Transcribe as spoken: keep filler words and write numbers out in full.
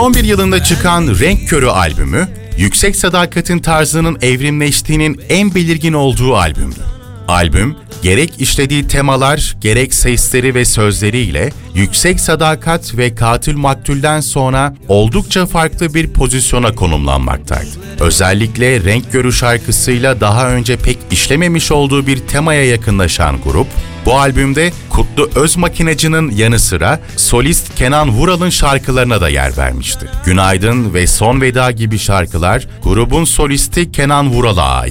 on bir yılında çıkan Renk Körü albümü, Yüksek Sadakat'in tarzının evrimleştiğinin en belirgin olduğu albümdü. Albüm, gerek işlediği temalar, gerek sesleri ve sözleriyle Yüksek Sadakat ve Katil Maktul'den sonra oldukça farklı bir pozisyona konumlanmaktaydı. Özellikle Renk Körü şarkısıyla daha önce pek işlememiş olduğu bir temaya yakınlaşan grup, bu albümde Kutlu Özmakinacı'nın yanı sıra solist Kenan Vural'ın şarkılarına da yer vermişti. Günaydın ve Son Veda gibi şarkılar grubun solisti Kenan Vural'a ait.